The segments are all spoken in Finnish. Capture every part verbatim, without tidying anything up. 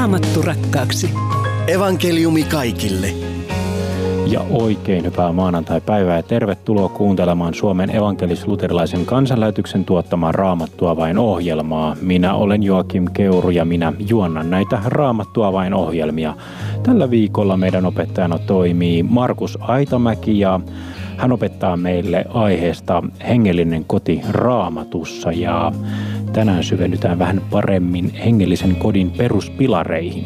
Raamattu rakkaaksi. Evankeliumi kaikille. Ja oikein hyvää maanantai-päivää ja tervetuloa kuuntelemaan Suomen evankelis-luterilaisen kansanlähetyksen tuottamaa Raamattua vain -ohjelmaa. Minä olen Joakim Keuru ja minä juonnan näitä Raamattua vain -ohjelmia. Tällä viikolla meidän opettajana toimii Markus Aitamäki ja hän opettaa meille aiheesta hengellinen koti Raamatussa ja tänään syvennytään vähän paremmin hengellisen kodin peruspilareihin.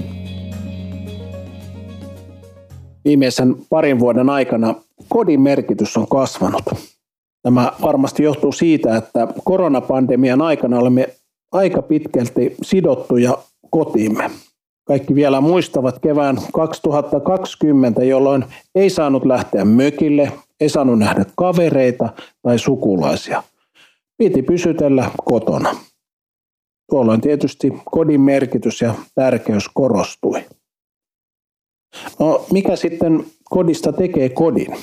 Viimeisen parin vuoden aikana kodin merkitys on kasvanut. Tämä varmasti johtuu siitä, että koronapandemian aikana olemme aika pitkälti sidottuja kotiimme. Kaikki vielä muistavat kevään kaksituhattakaksikymmentä, jolloin ei saanut lähteä mökille, ei saanut nähdä kavereita tai sukulaisia. Piti pysytellä kotona. Tuolloin tietysti kodin merkitys ja tärkeys korostui. No, mikä sitten kodista tekee kodin?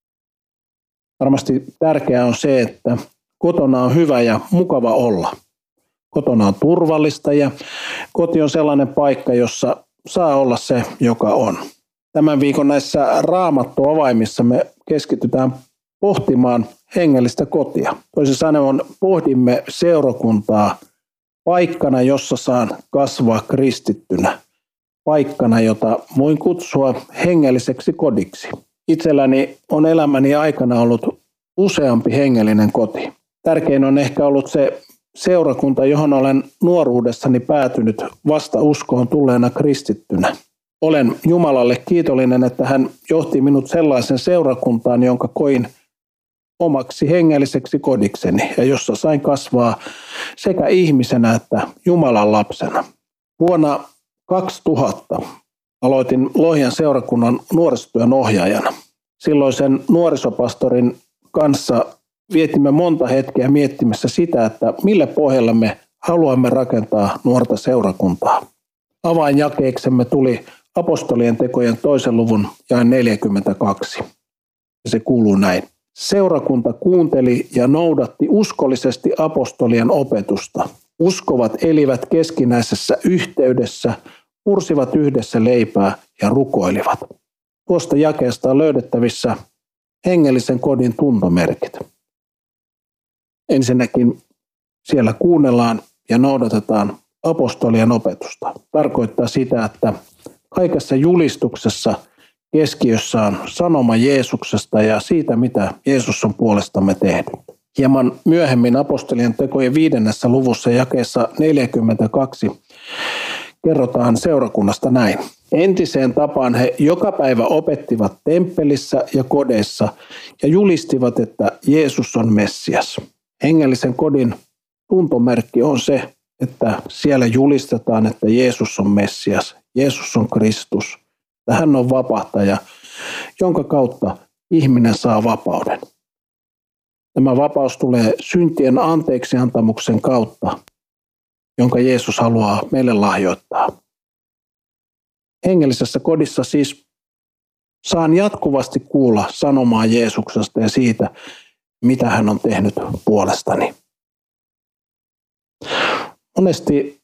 Varmasti tärkeää on se, että kotona on hyvä ja mukava olla. Kotona on turvallista ja koti on sellainen paikka, jossa saa olla se, joka on. Tämän viikon näissä Raamattu-avaimissa me keskitytään pohtimaan hengellistä kotia. Toisin sanoen pohdimme seurakuntaa paikkana, jossa saan kasvaa kristittynä. Paikkana, jota voin kutsua hengelliseksi kodiksi. Itselläni on elämäni aikana ollut useampi hengellinen koti. Tärkein on ehkä ollut se seurakunta, johon olen nuoruudessani päätynyt vasta uskoon tulleena kristittynä. Olen Jumalalle kiitollinen, että hän johti minut sellaisen seurakuntaan, jonka koin omaksi hengelliseksi kodikseni ja jossa sain kasvaa sekä ihmisenä että Jumalan lapsena. Vuonna kaksituhatta aloitin Lohjan seurakunnan nuorisotyön ohjaajana. Silloisen nuorisopastorin kanssa vietimme monta hetkeä miettimässä sitä, että millä pohjalla me haluamme rakentaa nuorta seurakuntaa. Avainjakeeksemme tuli apostolien tekojen toisen luvun jae neljäkymmentäkaksi. Se kuuluu näin. Seurakunta kuunteli ja noudatti uskollisesti apostolien opetusta. Uskovat elivät keskinäisessä yhteydessä, mursivat yhdessä leipää ja rukoilivat. Tuosta jakeesta on löydettävissä hengellisen kodin tuntomerkit. Ensinnäkin siellä kuunnellaan ja noudatetaan apostolien opetusta. Tarkoittaa sitä, että kaikessa julistuksessa keskiössä on sanoma Jeesuksesta ja siitä, mitä Jeesus on puolestamme tehnyt. Hieman myöhemmin apostolien tekojen viidennessä luvussa jakeessa neljäkymmentäkaksi kerrotaan seurakunnasta näin. Entiseen tapaan he joka päivä opettivat temppelissä ja kodeissa ja julistivat, että Jeesus on Messias. Hengellisen kodin tuntomerkki on se, että siellä julistetaan, että Jeesus on Messias, Jeesus on Kristus, että hän on vapahtaja, jonka kautta ihminen saa vapauden. Tämä vapaus tulee syntien anteeksiantamuksen kautta, jonka Jeesus haluaa meille lahjoittaa. Hengellisessä kodissa siis saan jatkuvasti kuulla sanomaa Jeesuksesta ja siitä, mitä hän on tehnyt puolestani. Monesti